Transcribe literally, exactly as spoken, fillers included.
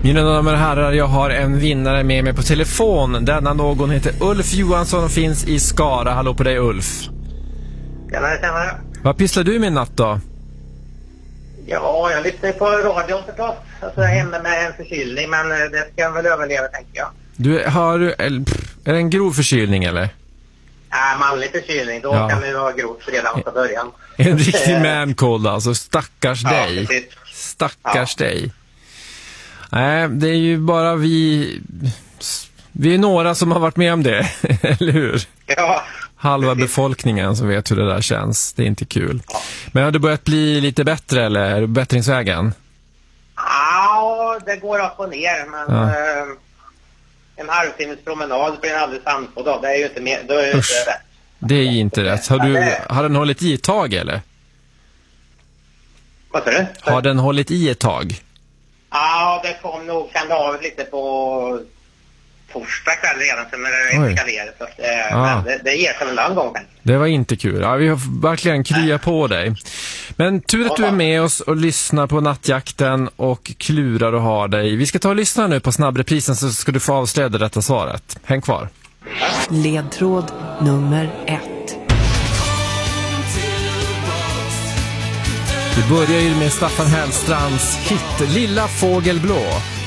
Mina damer och herrar, jag har en vinnare med mig på telefon. Denna någon heter Ulf Johansson och finns i Skara. Hallå på dig, Ulf. Tjenare, tjenare. Vad pysslar du med i natt då? Ja, jag lyssnar på radion förstås. Alltså jag är hemma med en förkylning, men det ska jag väl överleva, tänker jag. Du har, är det en grov förkylning eller? Ja, manlig förkylning. Då ja. Kan det vara grovt redan från början. En riktig man-cold alltså. Stackars ja, dig. Precis. Stackars ja. dig. Nej, det är ju bara vi... Vi är några som har varit med om det, eller hur? Ja. Halva befolkningen som vet hur det där känns. Det är inte kul. Ja. Men har det börjat bli lite bättre, eller är det bättringsvägen? Ja, det går upp och ner, men... Ja. Eh, en halvtimmes promenad blir en alldeles sansad av. Det är ju inte mer, då är det inte rätt. Det är ju inte rätt. Har, du, har den hållit i ett tag, eller? Vad sa du? Har den hållit i ett tag? Ja, det kom nog, kan det av lite på torsdag kväll redan sen när det eskalerade. Så att, eh, ah. det, det ger sig en annan gång. Det var inte kul. Ja, vi har verkligen krya på dig. Men tur att du är med oss och lyssnar på nattjakten och klurar och har dig. Vi ska ta och lyssna nu på snabbreprisen så ska du få avslöja det rätta svaret. Häng kvar. Ledtråd nummer ett. Vi börjar ju med Staffan Hellstrands hit Lilla fågelblå.